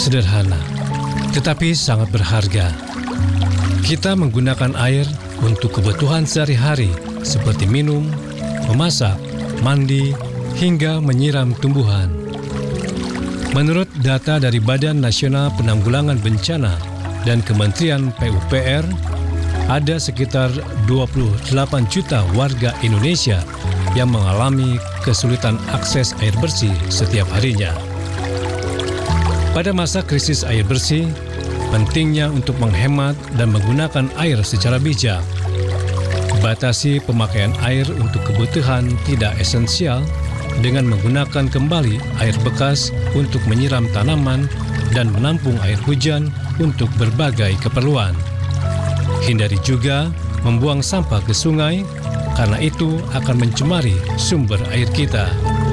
sederhana, tetapi sangat berharga. Kita menggunakan air untuk kebutuhan sehari-hari seperti minum, memasak, mandi, hingga menyiram tumbuhan. Menurut data dari Badan Nasional Penanggulangan Bencana dan Kementerian PUPR, ada sekitar 28 juta warga Indonesia yang mengalami kesulitan akses air bersih setiap harinya. Pada masa krisis air bersih, pentingnya untuk menghemat dan menggunakan air secara bijak. Batasi pemakaian air untuk kebutuhan tidak esensial dengan menggunakan kembali air bekas untuk menyiram tanaman dan menampung air hujan untuk berbagai keperluan. Hindari juga membuang sampah ke sungai, karena itu akan mencemari sumber air kita.